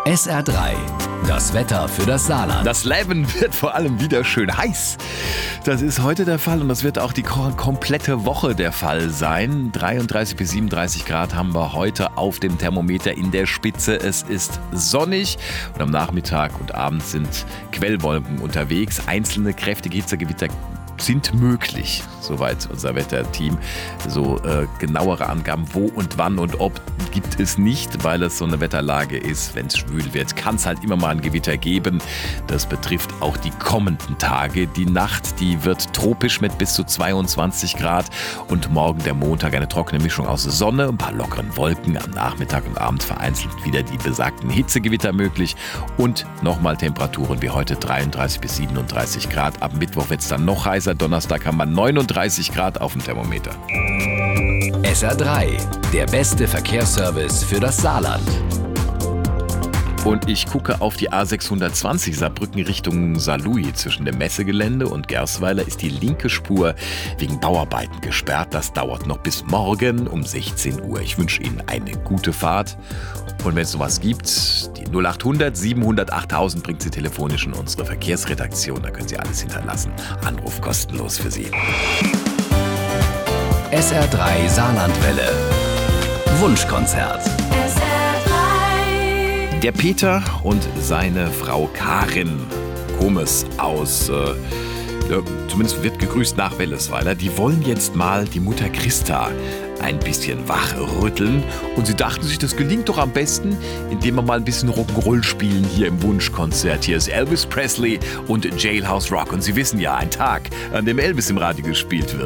SR3, das Wetter für das Saarland. Das Leben wird vor allem wieder schön heiß. Das ist heute der Fall und das wird auch die komplette Woche der Fall sein. 33 bis 37 Grad haben wir heute auf dem Thermometer in der Spitze. Es ist sonnig und am Nachmittag und Abend sind Quellwolken unterwegs. Einzelne kräftige Hitzegewitter sind möglich, soweit unser Wetterteam. So genauere Angaben, wo und wann und ob, gibt es nicht, weil es so eine Wetterlage ist. Wenn es schwül wird, kann es halt immer mal ein Gewitter geben. Das betrifft auch die kommenden Tage. Die Nacht, die wird tropisch mit bis zu 22 Grad und morgen der Montag eine trockene Mischung aus Sonne, ein paar lockeren Wolken, am Nachmittag und Abend vereinzelt wieder die besagten Hitzegewitter möglich und nochmal Temperaturen wie heute 33 bis 37 Grad. Ab Mittwoch wird es dann noch heißer. Donnerstag haben wir 39 Grad auf dem Thermometer. SR3, der beste Verkehrsservice für das Saarland. Und ich gucke auf die A620 Saarbrücken Richtung Saarlouis. Zwischen dem Messegelände und Gersweiler ist die linke Spur wegen Bauarbeiten gesperrt. Das dauert noch bis morgen um 16 Uhr. Ich wünsche Ihnen eine gute Fahrt. Und wenn es sowas gibt, die 0800 700 8000 bringt Sie telefonisch in unsere Verkehrsredaktion. Da können Sie alles hinterlassen. Anruf kostenlos für Sie. SR3 Saarlandwelle. Wunschkonzert. Der Peter und seine Frau Karin Gomez aus, zumindest wird gegrüßt nach Wellesweiler, die wollen jetzt mal die Mutter Christa ein bisschen wachrütteln. Und sie dachten sich, das gelingt doch am besten, indem wir mal ein bisschen Rock'n'Roll spielen hier im Wunschkonzert. Hier ist Elvis Presley und Jailhouse Rock. Und Sie wissen ja, ein Tag, an dem Elvis im Radio gespielt wird.